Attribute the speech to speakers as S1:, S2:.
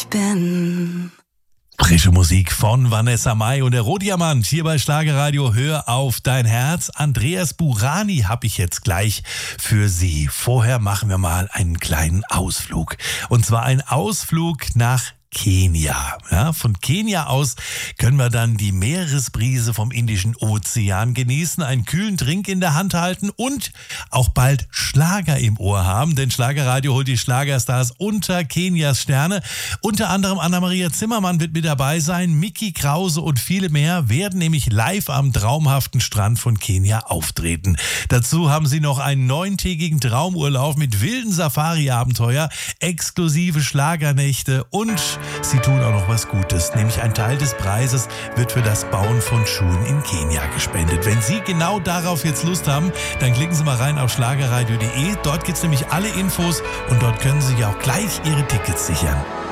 S1: bin.
S2: Frische Musik von Vanessa Mai und der Rohdiamant hier bei Schlagerradio. Hör auf dein Herz. Andreas Burani habe ich jetzt gleich für Sie. Vorher machen wir mal einen kleinen Ausflug. Und zwar einen Ausflug nach Kenia. Ja, von Kenia aus können wir dann die Meeresbrise vom Indischen Ozean genießen, einen kühlen Drink in der Hand halten und auch bald Schlager im Ohr haben, denn Schlagerradio holt die Schlagerstars unter Kenias Sterne. Unter anderem Anna-Maria Zimmermann wird mit dabei sein, Micky Krause und viele mehr werden nämlich live am traumhaften Strand von Kenia auftreten. Dazu haben sie noch einen 9-tägigen Traumurlaub mit wilden Safari-Abenteuer, exklusive Schlagernächte und sie tun auch noch was Gutes, nämlich ein Teil des Preises wird für das Bauen von Schulen in Kenia gespendet. Wenn Sie genau darauf jetzt Lust haben, dann klicken Sie mal rein auf schlagerradio.de. Dort gibt es nämlich alle Infos und dort können Sie ja auch gleich Ihre Tickets sichern.